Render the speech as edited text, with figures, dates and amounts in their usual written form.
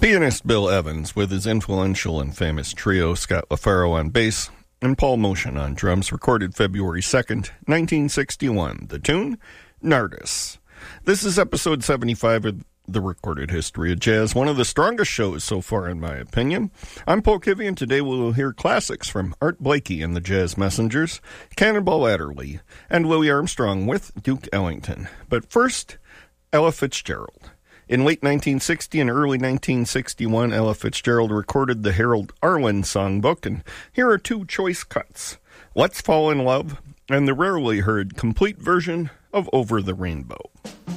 Pianist Bill Evans, with his influential and famous trio Scott LaFaro on bass and Paul Motion on drums, recorded February 2nd, 1961. The tune, Nardis. This is episode 75 of the Recorded History of Jazz, one of the strongest shows so far in my opinion. I'm Paul Kivy, and today we'll hear classics from Art Blakey and the Jazz Messengers, Cannonball Adderley, and Louis Armstrong with Duke Ellington. But first, Ella Fitzgerald. In late 1960 and early 1961, Ella Fitzgerald recorded the Harold Arlen songbook, and here are two choice cuts: Let's Fall in Love and the rarely heard complete version of Over the Rainbow.